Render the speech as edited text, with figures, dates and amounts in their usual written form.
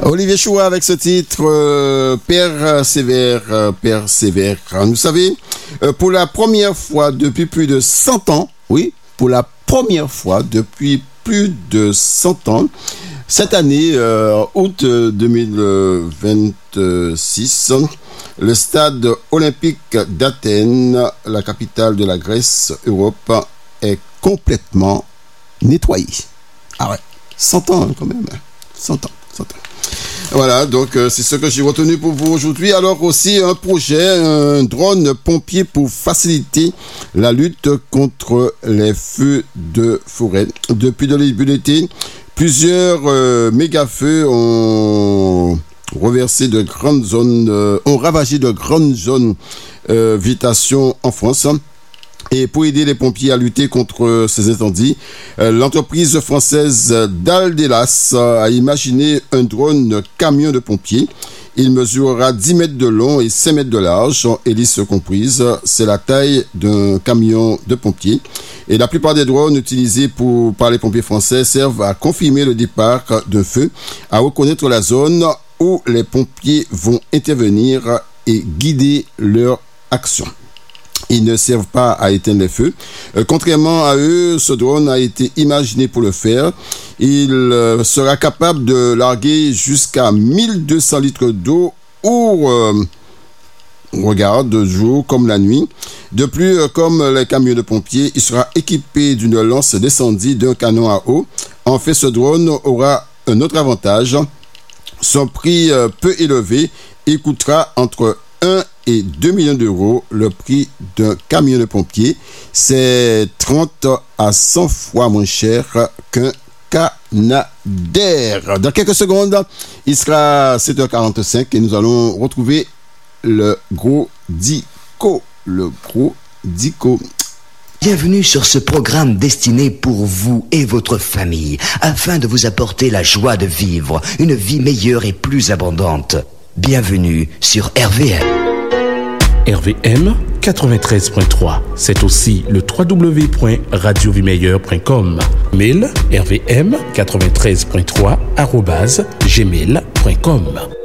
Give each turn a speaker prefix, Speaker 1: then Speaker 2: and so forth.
Speaker 1: Olivier Choua avec ce titre Père Sévère. Vous savez, pour la première fois depuis plus de 100 ans, oui, pour la première fois depuis plus de 100 ans, cette année, août 2026, le stade olympique d'Athènes, la capitale de la Grèce, Europe, est complètement nettoyé. Ah ouais, 100 ans quand même, 100 ans. Voilà, donc c'est ce que j'ai retenu pour vous aujourd'hui. Alors aussi un projet, un drone pompier pour faciliter la lutte contre les feux de forêt. Depuis le début de l'été, plusieurs méga-feux ont ravagé de grandes zones végétation en France. Et pour aider les pompiers à lutter contre ces incendies, l'entreprise française Daldelas a imaginé un drone camion de pompiers. Il mesurera 10 mètres de long et 5 mètres de large, hélice comprise. C'est la taille d'un camion de pompiers. Et la plupart des drones utilisés par les pompiers français servent à confirmer le départ d'un feu, à reconnaître la zone où les pompiers vont intervenir et guider leur action. Ils ne servent pas à éteindre les feux. Contrairement à eux, ce drone a été imaginé pour le faire. Il sera capable de larguer jusqu'à 1200 litres d'eau de jour comme la nuit. De plus, comme les camions de pompiers, il sera équipé d'une lance d'incendie d'un canon à eau. En fait, ce drone aura un autre avantage. Son prix peu élevé, il coûtera entre 1 et 2 millions d'euros. Le prix d'un camion de pompier, c'est 30 à 100 fois moins cher qu'un Canadair. Dans quelques secondes, il sera 7h45 et nous allons retrouver le gros Dico.
Speaker 2: Bienvenue sur ce programme destiné pour vous et votre famille, afin de vous apporter la joie de vivre une vie meilleure et plus abondante. Bienvenue sur RVM.
Speaker 3: RVM 93.3. C'est aussi le www.radioviemeilleure.com. Mail rvm93.3 @gmail.com.